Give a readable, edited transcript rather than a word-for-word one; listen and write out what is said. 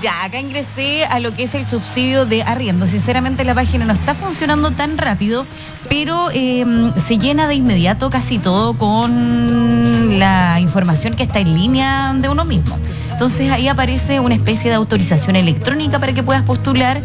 Ya, acá ingresé a lo que es el subsidio de arriendo. Sinceramente la página no está funcionando tan rápido, pero se llena de inmediato casi todo con la información que está en línea de uno mismo. Entonces ahí aparece una especie de autorización electrónica para que puedas postular